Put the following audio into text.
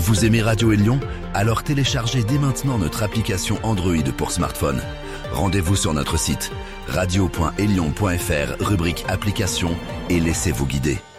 Vous aimez Radio Élion? Alors téléchargez dès maintenant notre application Android pour smartphone. Rendez-vous sur notre site radio.elion.fr, rubrique application, et laissez-vous guider.